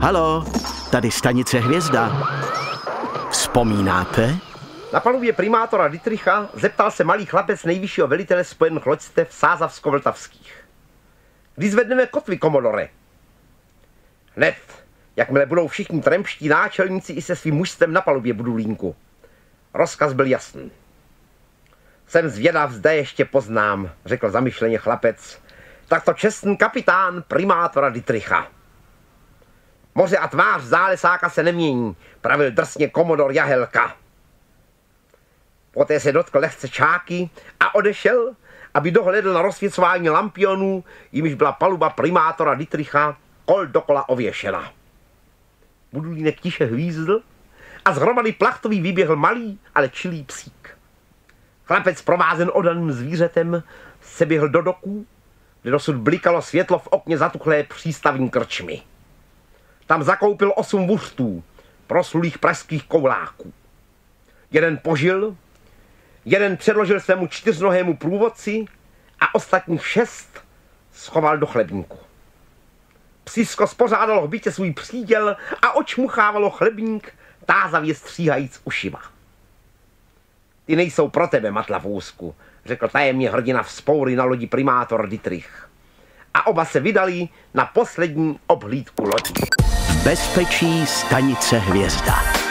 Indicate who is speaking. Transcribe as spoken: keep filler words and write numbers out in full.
Speaker 1: Halo, tady stanice Hvězda. Vzpomínáte?
Speaker 2: Na palubě primátora Dittricha zeptal se malý chlapec nejvyššího velitele spojených loďstev Sázavsko-Vltavských. Kdy zvedneme kotvy, komodore? Hned, jakmile budou všichni tremští náčelníci i se svým mužstvem na palubě, Budulínku. Rozkaz byl jasný. Jsem zvědav, zde ještě poznám, řekl zamyšleně chlapec. Takto čestný kapitán primátora Dittricha. Moře a tvář zálesáka se nemění, pravil drsně komodor Jahelka. Poté se dotkl lehce čáky a odešel, aby dohlédl na rozsvěcování lampionů, jimž byla paluba primátora Dittricha kol dokola ověšena. Budulínek tiše hvízdl a z hromady plachtový vyběhl malý, ale čilý psík. Chlapec provázen odaným zvířetem se běhl do doků, kde dosud blikalo světlo v okně zatuchlé přístavní krčmy. Tam zakoupil osm vuřtů, proslulých pražských kouláků. Jeden požil, jeden předložil svému čtyřnohému průvodci a ostatních šest schoval do chlebníku. Psísko spořádalo v bytě svůj příděl a očmuchávalo chlebník, tázavě stříhajíc ušima. Ty nejsou pro tebe, Matlavůzku, řekl tajemně hrdina vzpoury na lodi primátor Dittrich. A oba se vydali na poslední obhlídku lodi.
Speaker 1: Bezpečí stanice Hvězda.